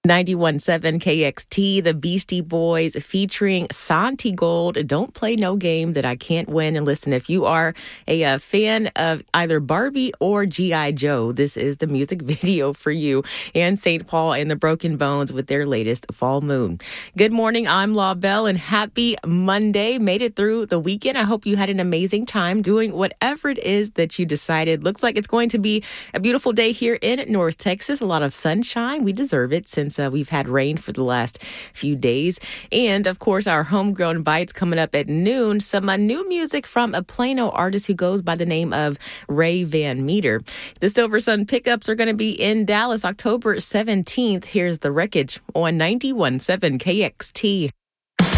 91.7 KXT, the Beastie Boys featuring Santi Gold. Don't play no game that I can't win. And listen, if you are a fan of either Barbie or G.I. Joe, this is the music video for you. And St. Paul and the Broken Bones with their latest Fall Moon. Good morning, I'm La Belle, and happy Monday. Made it through the weekend. I hope you had an amazing time doing whatever it is that you decided. Looks like it's going to be a beautiful day here in North Texas. A lot of sunshine. We deserve it since we've had rain for the last few days. And, of course, our homegrown bites coming up at noon. Some new music from a Plano artist who goes by the name of Ray Van Meter. The Silver Sun pickups are going to be in Dallas October 17th. Here's The Wreckage on 91.7 KXT.